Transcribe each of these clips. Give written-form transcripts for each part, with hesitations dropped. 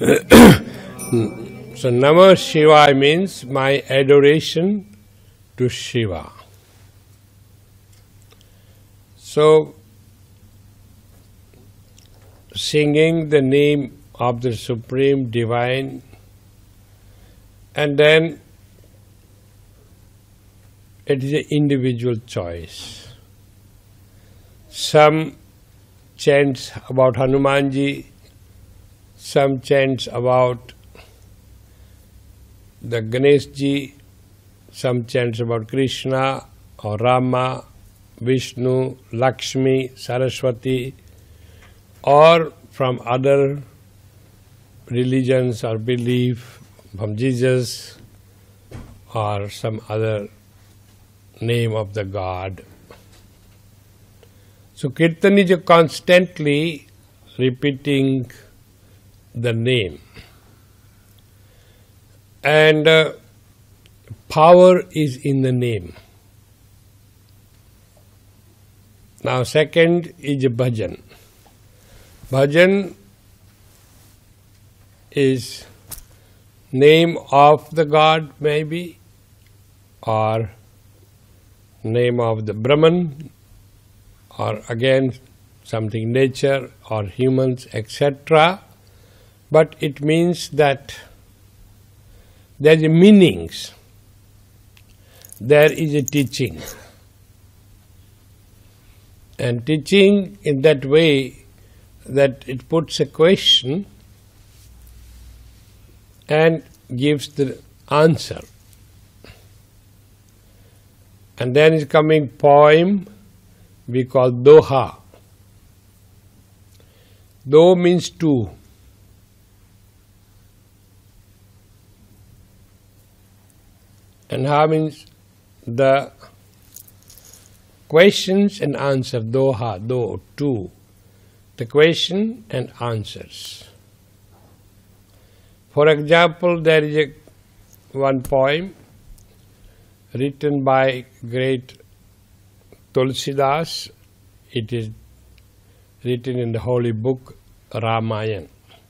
So Namah Shivaya means my adoration to Shiva. So singing the name of the Supreme Divine, and then it is an individual choice. Some chants about Hanumanji, some chants about the Ganeshji, some chants about Krishna or Rama, Vishnu, Lakshmi, Saraswati, or from other religions or belief, from Jesus or some other name of the God. So Kirtan is constantly repeating the name. And power is in the name. Now second is bhajan. Bhajan is name of the God maybe, or name of the Brahman, or again something nature or humans, etc. But it means that there is meanings, there is a teaching. And teaching in that way that it puts a question and gives the answer. And then is coming poem we call doha. Do means two. And ha means the questions and answer. Doha, do, two. The question and answers. For example, there is one poem written by great Tulsidas. It is written in the holy book Ramayana.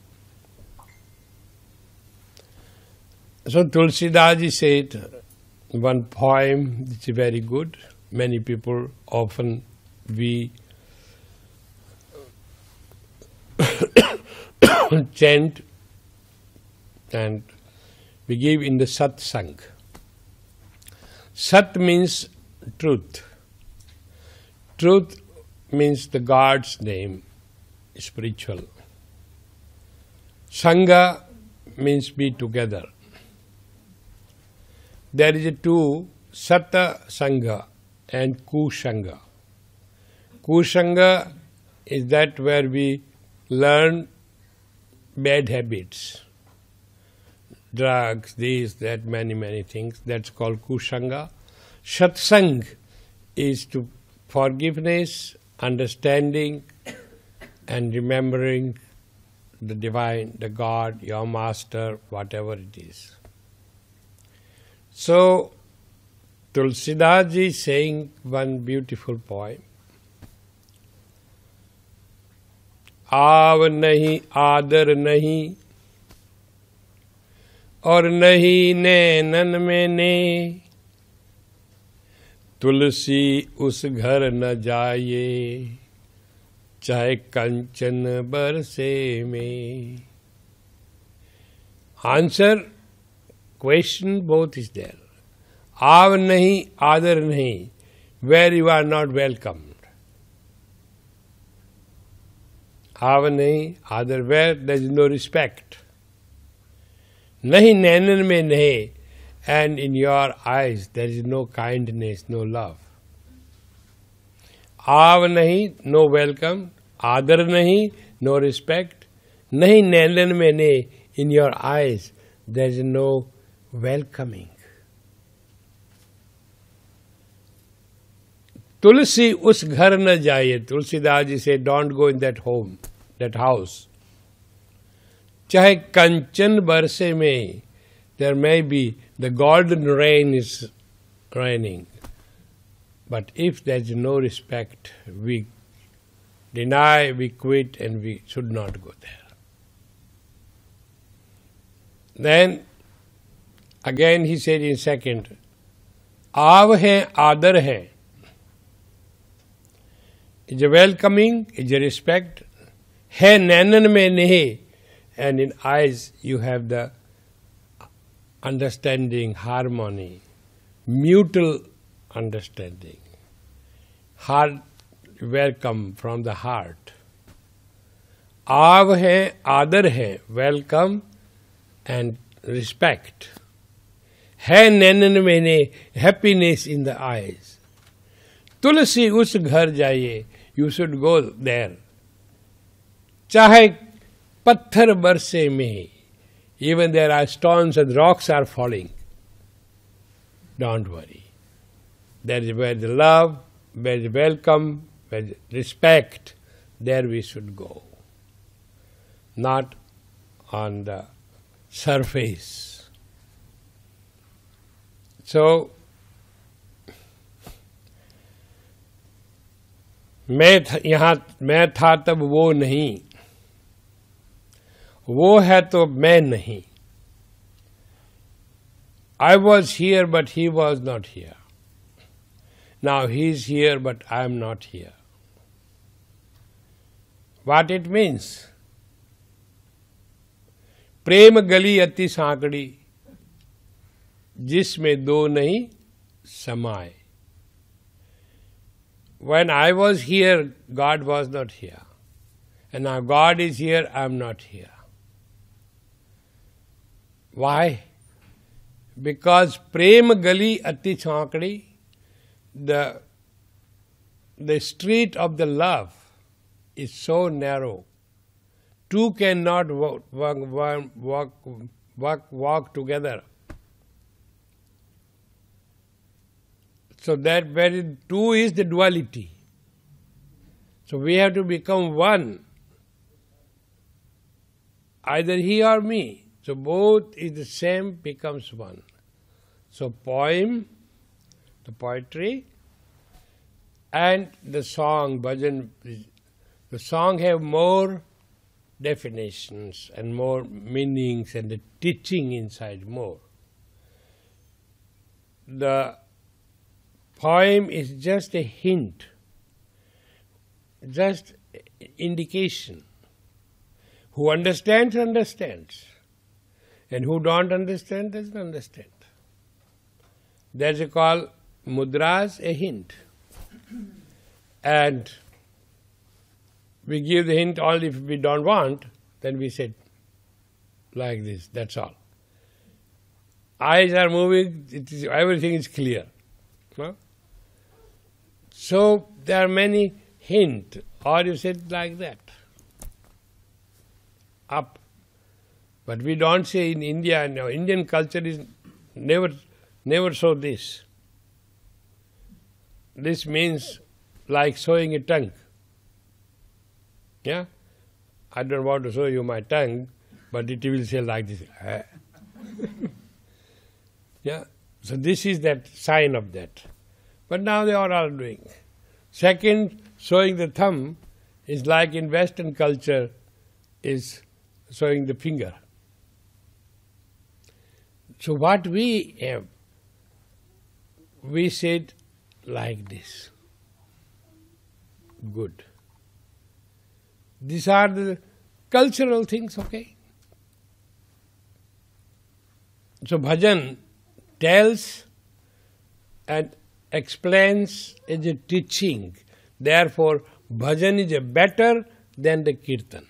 So Tulsidas said one poem which is very good. Many people often we chant and we give in the satsang. Sat means truth. Truth means the God's name, spiritual. Sangha means be together. There is a two, Sata Sangha and Kusanga. Kusanga is that where we learn bad habits. Drugs, this, that, many things. That's called Kusanga. Satsang is to forgiveness, understanding, and remembering the divine, the God, your master, whatever it is. So, Tulsidas ji is saying one beautiful poem. आव नहीं आदर नहीं और नहीं नैनन में ने तुलसी उस घर न जाए चाहे कंचन बरसे में. Answer, question, both is there. आव नहीं आदर नहीं, where you are not welcomed. आव नहीं आदर, where there is no respect. नहीं नैनन में नहीं, and in your eyes there is no kindness, no love. आव नहीं, no welcome. आदर नहीं, no respect. नहीं नैनन में नहीं, in your eyes there is no welcoming. तुलसी उस घर न जाइए. तुलसीदास जी से don't go in that home, that house. चाहे कंचन बरसे में, there may be the golden rain is raining, but if there is no respect, we deny, we quit, and we should not go there. Then again he said in second, Aav hai, Adar hai. Is a welcoming, is a respect. Hai nainan mein nehi. And in eyes you have the understanding, harmony, mutual understanding. Heart welcome from the heart. Aav hai, Adar hai. Welcome and respect. Hai nainan mein nehi. Happiness in the eyes. तुलसी उस घर जाइए, you should go there. चाहे पत्थर बरसे में, even there are stones and rocks are falling. Don't worry. That is where the love, where the welcome, where the respect, there we should go. Not on the surface. So, मैं था तब वो नहीं, वो है तो मैं नहीं. I was here but he was not here. Now he is here but I am not here. What it means? प्रेम गली अति सांकड़ी, जिसमें दो नहीं समाए. When I was here, God was not here. And now God is here, I am not here. Why? Because Prem Gali Ati Chankadi, the street of the love is so narrow. Two cannot walk together. So that very two is the duality. So we have to become one. Either he or me. So both is the same, becomes one. So poem, the poetry, and the song, bhajan, the song have more definitions and more meanings and the teaching inside more. The poem is just a hint, just indication. Who understands, understands. And who don't understand, doesn't understand. That's called mudras, a hint. And we give the hint only if we don't want, then we say like this, that's all. Eyes are moving, everything is clear. No? So there are many hints, or you said like that, up. But we don't say in India, no, Indian culture is never show this. This means like showing a tongue. Yeah? I don't want to show you my tongue, but it will say like this. Yeah? So this is that sign of that. But now they are all doing. Second, showing the thumb is like in Western culture is showing the finger. So what we have, we said like this. Good. These are the cultural things, okay? So bhajan tells and explains as a teaching. Therefore, bhajan is better than the kirtan.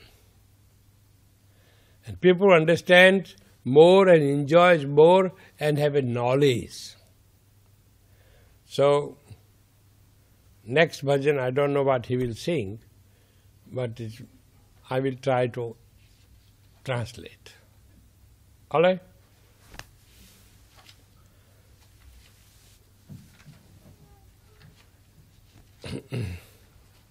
And people understand more and enjoy more and have a knowledge. So, next bhajan, I don't know what he will sing, but I will try to translate. All right?